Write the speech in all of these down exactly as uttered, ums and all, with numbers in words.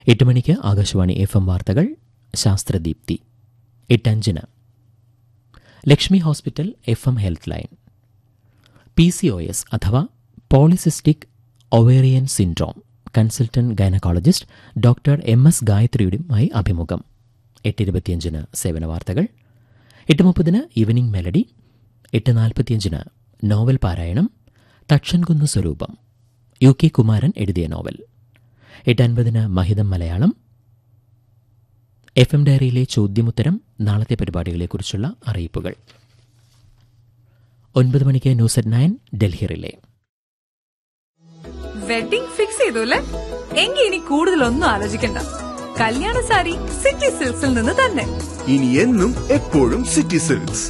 എട്ട് മണിക്ക് Akashvani F M വാർത്തകൾ ശാസ്ത്രദീപ്തി. എട്ടഞ്ചിന് Lakshmi hospital F M health line. P C O S അഥവാ polycystic ovarian syndrome consultant gynaecologist doctor M S ഗായത്രിയുടെയുമായി അഭിമുഖം. എട്ട് ഇരുപത്തിയഞ്ചിന് സേവന വാർത്തകൾ. എട്ട് മുപ്പതിന് ഈവനിംഗ് മെലഡി. എട്ട് നാൽപ്പത്തിയഞ്ചിന് നോവൽ പാരായണം തക്ഷൻകുന്ന് സ്വരൂപം, യു കെ കുമാരൻ എഴുതിയ നോവൽ. എട്ട് അൻപതിന് മഹിതം മലയാളം. എഫ് എം ഡയറിയിലെ ചോദ്യമുത്തരം, നാളത്തെ പരിപാടികളെക്കുറിച്ചുള്ള അറിയിപ്പുകൾ. ഒൻപത് മണിക്ക് news at nine Delhi relay. Wedding fix ചെയ്തു അല്ലേ? എങ്കിൽ ഇനി കൂടുതലൊന്നും ആലോചിക്കണ്ട. കല്യാണ സാരി സിറ്റി സിൽക്സിൽ നിന്ന് തന്നെ. ഇനി എന്നും എപ്പോഴും സിറ്റി സിൽക്സ്.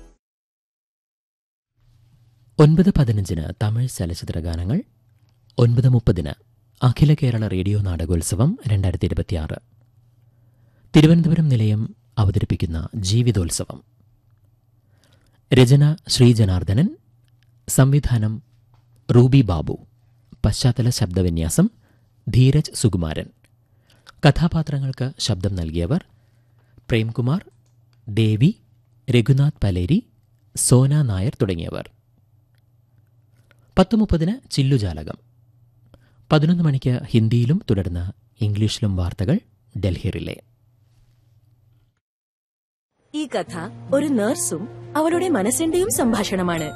ഒൻപത് പതിനഞ്ചിന് തമിഴ് ചലച്ചിത്ര ഗാനങ്ങൾ. ഒൻപത് മുപ്പതിന് അഖില കേരള റേഡിയോ നാടകോത്സവം രണ്ടായിരത്തി ഇരുപത്തിയാറ് തിരുവനന്തപുരം നിലയം അവതരിപ്പിക്കുന്ന ജീവിതോത്സവം. രചന ശ്രീ ജനാർദ്ദനൻ, സംവിധാനം റൂബി ബാബു, പശ്ചാത്തല ശബ്ദവിന്യാസം ധീരജ് സുകുമാരൻ. കഥാപാത്രങ്ങൾക്ക് ശബ്ദം നൽകിയവർ പ്രേംകുമാർ, ദേവി, രഘുനാഥ് പലേരി, സോന നായർ തുടങ്ങിയവർ. പത്ത് മുപ്പതിന് ചില്ലുജാലകം. പതിനൊന്ന് മണിക്ക് ഹിന്ദിയിലും തുടർന്ന് ഇംഗ്ലീഷിലും വാർത്തകൾ ഡൽഹി റിലേ. ഈ കഥ ഒരു നഴ്സും അവളുടെ മനസ്സിന്റെയും സംഭാഷണമാണ്.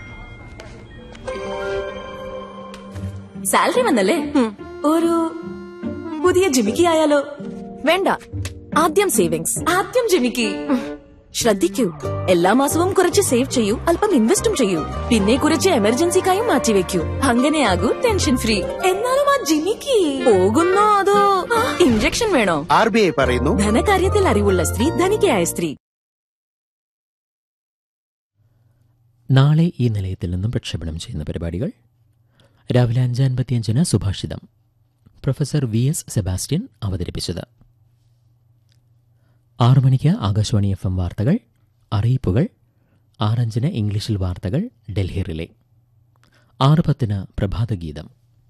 സാലറി വന്നല്ലേ? ഒരു പുതിയ ജിമിക്കി ആയാലോ? വേണ്ട, ആദ്യം സേവിങ്സ്, ആദ്യം ജിമിക്കി. ശ്രദ്ധിക്കൂ, എല്ലാ മാസവും കുറച്ച് സേവ് ചെയ്യൂ, അല്പം ഇൻവെസ്റ്റും ചെയ്യൂ, പിന്നെ കുറച്ച് എമർജൻസിക്കായും മാറ്റിവെക്കൂ. അങ്ങനെയാകൂ ടെൻഷൻ ഫ്രീ. എന്നാലും ആ ജിമിക്കി പോകുന്നോ അതോ ഇഞ്ചക്ഷൻ വേണോ? ആർ ബി ഐ പറയുന്നു, ധനകാര്യത്തിൽ അറിവുള്ള സ്ത്രീ ധനികയായ സ്ത്രീ. നാളെ ഈ നിലയത്തിൽ നിന്നും പ്രക്ഷേപണം ചെയ്യുന്ന പരിപാടികൾ. രാവിലെ അഞ്ച് അൻപത്തിയഞ്ചിന് സുഭാഷിതം, പ്രൊഫസർ വി എസ് സെബാസ്റ്റ്യൻ അവതരിപ്പിച്ചത്. ആറു മണിക്ക് ആകാശവാണി എഫ് എം വാർത്തകൾ അറിയിപ്പുകൾ. ആറഞ്ചിന് ഇംഗ്ലീഷിൽ വാർത്തകൾ ഡൽഹി റിലേ. ആറ് പത്തിന് പ്രഭാതഗീതം.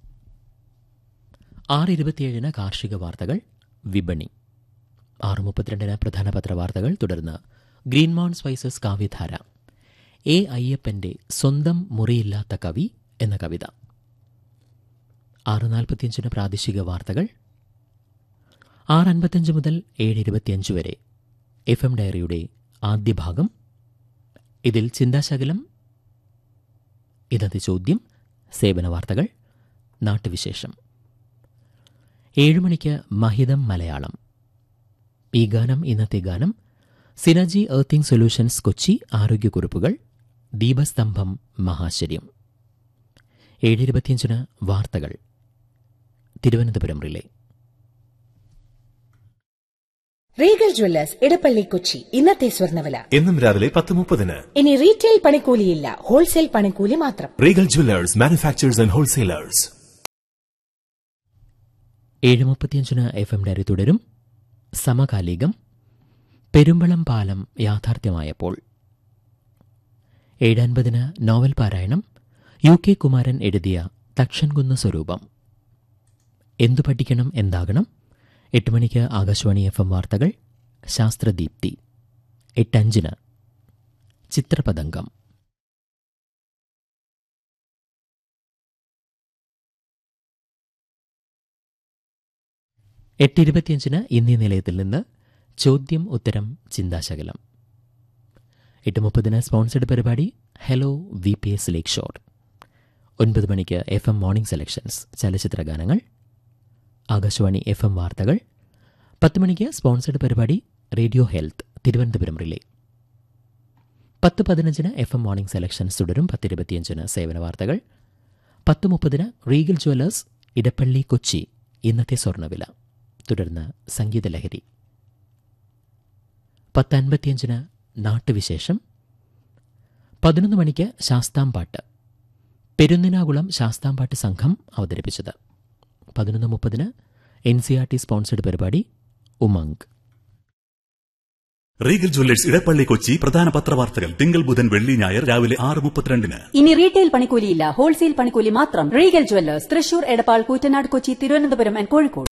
ആറ് ഇരുപത്തിയേഴിന് കാർഷിക വാർത്തകൾ വിപണി. ആറ് മുപ്പത്തിരണ്ടിന് പ്രധാന പത്രവാർത്തകൾ. തുടർന്ന് ഗ്രീൻ മൗണ്ട് സ്പൈസസ് കാവ്യധാര, എ അയ്യപ്പന്റെ സ്വന്തം മുറിയില്ലാത്ത കവി എന്ന കവിത. ആറ് നാൽപ്പത്തിയഞ്ചിന് പ്രാദേശിക വാർത്തകൾ. ആറ് അൻപത്തിയഞ്ച് മുതൽ ഏഴ് ഇരുപത്തിയഞ്ച് വരെ എഫ് എം ഡയറിയുടെ ആദ്യ ഭാഗം. ഇതിൽ ചിന്താശകലം, ഇന്നത്തെ ചോദ്യം, സേവന വാർത്തകൾ, നാട്ടുവിശേഷം. ഏഴുമണിക്ക് മഹിതം മലയാളം. ഈ ഗാനം ഇന്നത്തെ ഗാനം സിനർജി എർത്തിംഗ് സൊല്യൂഷൻസ് കൊച്ചി ആരോഗ്യക്കുറിപ്പുകൾ, ദീപസ്തംഭം മഹാശര്യം. ഏഴ് ഇരുപത്തിയഞ്ചിന് വാർത്തകൾ Thiruvananthapuram relay. Regal Jewellers Edappally Kochi ഇന്നത്തെ സ്വർണ്ണവില എന്നും രാവിലെ പത്ത് മുപ്പതിന്. ഇനി റീറ്റെയിൽ പണിക്കൂലിയില്ല, ഹോൾസെയിൽ പണിക്കൂലി മാത്രം. Regal Jewellers manufacturers and wholesalers. ഏഴ് മുപ്പത്തിയഞ്ചിന് എഫ് എം ഡയറി തുടരും. സമകാലികം, പെരുമ്പളം പാലം യാഥാർത്ഥ്യമായപ്പോൾ. ഏഴ് അൻപതിന് നോവൽ പാരായണം യു കെ കുമാരൻ എഴുതിയ തക്ഷൻകുന്ന് സ്വരൂപം. എന്തു പഠിക്കണം എന്താകണം. എട്ട് മണിക്ക് ആകാശവാണി എഫ് എം വാർത്തകൾ ശാസ്ത്രദീപ്തി. എട്ടഞ്ചിന് ചിത്രപതംഗം. എട്ട് ഇരുപത്തിയഞ്ചിന് ഇന്നീ നിലയത്തിൽ നിന്ന് ചോദ്യം ഉത്തരം ചിന്താശകലം. എട്ട് മുപ്പതിന് സ്പോൺസർഡ് പരിപാടി ഹലോ വി പി എസ് ലേക്ക് ഷോർ. ഒൻപത് മണിക്ക് എഫ് എം മോർണിംഗ് സെലക്ഷൻസ് ചലച്ചിത്ര ഗാനങ്ങൾ. ആകാശവാണി എഫ് എം വാർത്തകൾ. പത്ത് മണിക്ക് സ്പോൺസർഡ് പരിപാടി റേഡിയോ ഹെൽത്ത് തിരുവനന്തപുരം റിലേ. പത്ത് പതിനഞ്ചിന് എഫ് എം മോർണിംഗ് സെലക്ഷൻസ് തുടരും. പത്തിരുപത്തിയഞ്ചിന് സേവന വാർത്തകൾ. പത്ത് മുപ്പതിന് റീഗൽ ജ്വല്ലേഴ്സ് ഇടപ്പള്ളി കൊച്ചി ഇന്നത്തെ സ്വർണ്ണവില. തുടർന്ന് സംഗീതലഹരി. പത്ത് അൻപത്തിയഞ്ചിന് നാട്ടുവിശേഷം. പതിനൊന്ന് മണിക്ക് ശാസ്താംപാട്ട്, പെരുന്നിനാകുളം ശാസ്താംപാട്ട് സംഘം അവതരിപ്പിച്ചത്. പതിനൊന്ന് മുപ്പതിന് N C R T sponsored പരിപാടി ഉമംഗ്. റീഗൽ ജ്വല്ലേഴ്സ് ഇടപ്പള്ളി കൊച്ചി പ്രധാന പത്രവാർത്തകൾ തിങ്കൾ ബുധൻ വെള്ളി ഞായർ രാവിലെ ആറ് മുപ്പത്തിരണ്ടിന്. ഇനി റീറ്റെയിൽ പണിക്കൂലിയില്ല, ഹോൾസെയിൽ പണിക്കൂലി മാത്രം. Regal Jewellers Thrissur, Edappal, Koottanad, Kochi, Thiruvananthapuram and Kozhikode.